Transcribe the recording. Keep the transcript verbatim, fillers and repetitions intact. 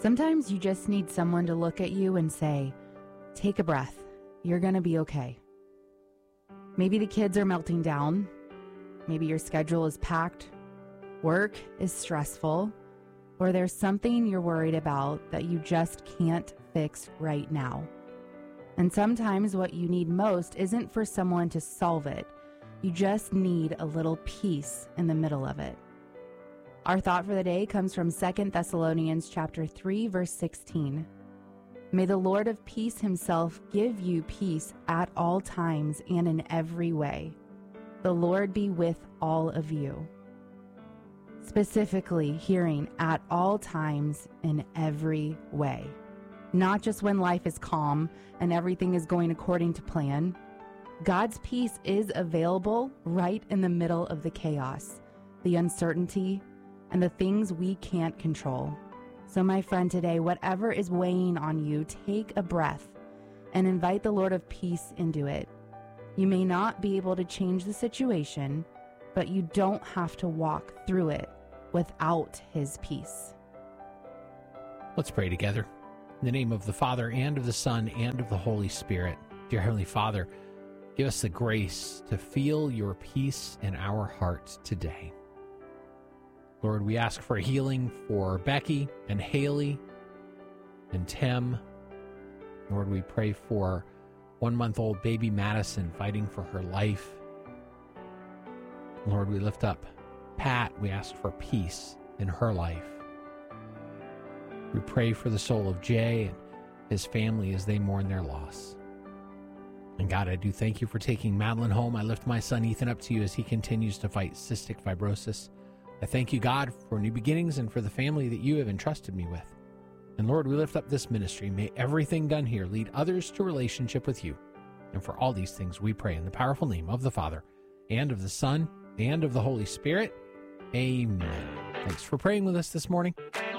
Sometimes you just need someone to look at you and say, take a breath. You're going to be okay. Maybe the kids are melting down. Maybe your schedule is packed. Work is stressful. Or there's something you're worried about that you just can't fix right now. And sometimes what you need most isn't for someone to solve it. You just need a little peace in the middle of it. Our thought for the day comes from Second Thessalonians chapter three, verse sixteen. May the Lord of peace himself give you peace at all times and in every way. The Lord be with all of you. Specifically, hearing at all times in every way. Not just when life is calm and everything is going according to plan. God's peace is available right in the middle of the chaos, the uncertainty, and the things we can't control. So my friend, today, whatever is weighing on you, take a breath and invite the Lord of peace into it. You may not be able to change the situation, but you don't have to walk through it without his peace. Let's pray together. In the name of the Father, and of the Son, and of the Holy Spirit. Dear Heavenly Father, give us the grace to feel your peace in our hearts today. Lord, we ask for healing for Becky and Haley and Tim. Lord, we pray for one-month-old baby Madison fighting for her life. Lord, we lift up Pat. We ask for peace in her life. We pray for the soul of Jay and his family as they mourn their loss. And God, I do thank you for taking Madeline home. I lift my son Ethan up to you as he continues to fight cystic fibrosis. I thank you, God, for new beginnings and for the family that you have entrusted me with. And Lord, we lift up this ministry. May everything done here lead others to relationship with you. And for all these things we pray in the powerful name of the Father, and of the Son, and of the Holy Spirit. Amen. Thanks for praying with us this morning.